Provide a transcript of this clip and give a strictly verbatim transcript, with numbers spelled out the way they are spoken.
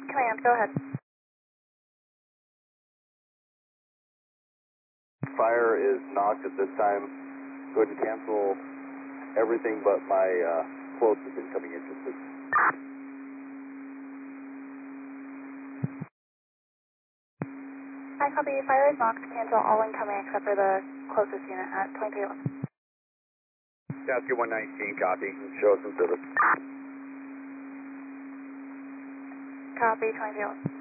Command, go ahead. Fire is knocked at this time. Go ahead and cancel everything but my uh, closest incoming entrances. Hi, copy. Fire is knocked. Cancel all incoming except for the closest unit at twenty-three eleven. Saskia one nineteen, copy. Show us some service. Copy, twenty-three eleven.